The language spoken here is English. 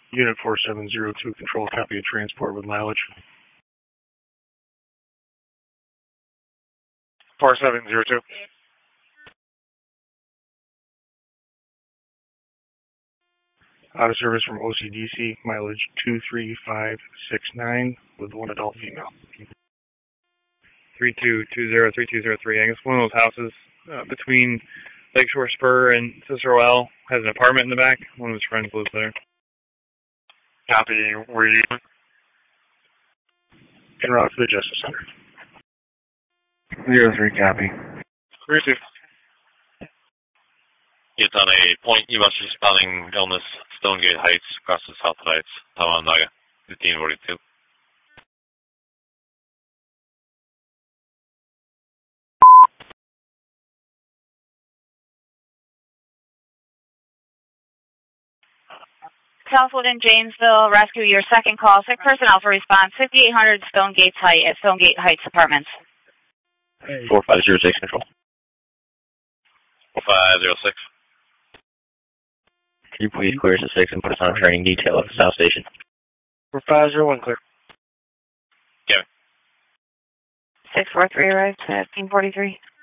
Unit 4702, control, copy of transport with mileage. 4702. Out of service from OCDC, mileage 23569 with one adult female. 3220-3203. I guess one of those houses between Lakeshore Spur and Cicero L has an apartment in the back. One of his friends lives there. Copy. Where are you? En route to the Justice Center. 03, copy. 32. It's on a point U.S. responding illness, Stonegate Heights, across the South Heights, Onondaga, 1542. Southwood and Janesville, rescue your second call. Sick person alpha response, 5800 Stonegate Heights Apartments. 4506, control. 4506. Can you please clear us at 6 and put us on a training detail at the South Station? 4501, clear. Kevin. 643 arrived at 1543.